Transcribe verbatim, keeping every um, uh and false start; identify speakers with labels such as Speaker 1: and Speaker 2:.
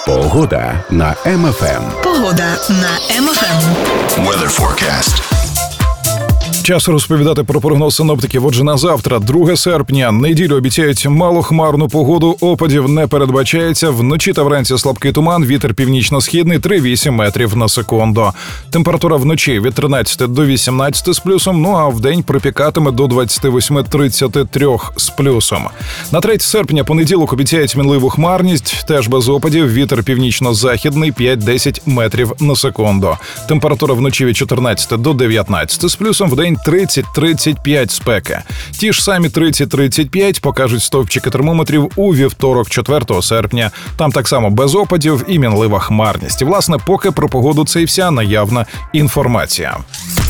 Speaker 1: Погода на Ем Еф Ем.
Speaker 2: Погода на Ем Еф Ем.
Speaker 3: Weather forecast.
Speaker 4: Час розповідати про прогноз синоптиків. Отже, на завтра, друге серпня, неділю обіцяють малохмарну погоду, опадів не передбачається. Вночі та вранці слабкий туман, вітер північно-східний три-вісім метрів на секунду. Температура вночі від тринадцяти до вісімнадцяти з плюсом, ну а вдень припікатиме до двадцять вісім - тридцять три з плюсом. На третє серпня, понеділок, обіцяють мінливу хмарність, теж без опадів, вітер північно-західний п'ять-десять метрів на секунду. Температура вночі від чотирнадцяти до дев'ятнадцяти з плюсом, вдень тридцять - тридцять п'ять спеки. Ті ж самі тридцять - тридцять п'ять покажуть стовпчики термометрів у вівторок, четвертого серпня. Там так само без опадів і мінлива хмарність. І, власне, поки про погоду це і вся наявна інформація.